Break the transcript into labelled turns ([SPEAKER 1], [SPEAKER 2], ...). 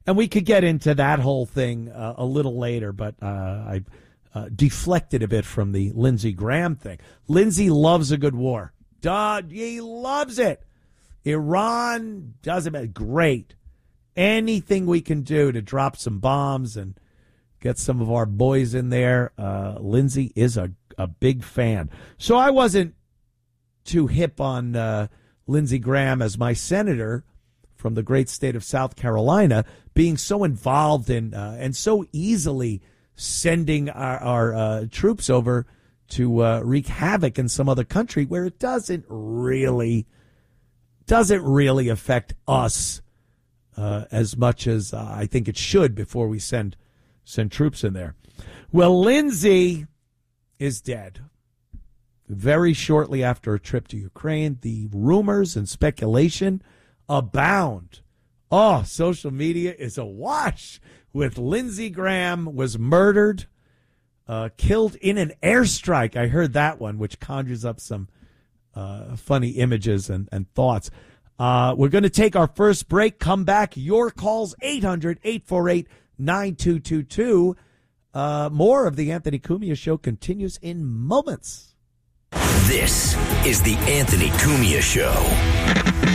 [SPEAKER 1] And we could get into that whole thing a little later, but I deflected a bit from the Lindsey Graham thing. Lindsey loves a good war. Duh, he loves it. Iran doesn't matter. Great. Anything we can do to drop some bombs and get some of our boys in there. Lindsey is a big fan. So I wasn't too hip on Lindsey Graham as my senator from the great state of South Carolina being so involved in and so easily sending our troops over to wreak havoc in some other country where it doesn't really affect us as much as I think it should before we send troops in there. Well, Lindsey is dead. Very shortly after a trip to Ukraine, the rumors and speculation abound. Oh, social media is awash with Lindsey Graham was murdered, killed in an airstrike. I heard that one, which conjures up some funny images and thoughts. We're going to take our first break, come back. Your calls, 800-848-9222. More of the Anthony Cumia Show continues in moments.
[SPEAKER 2] This is the Anthony Cumia Show.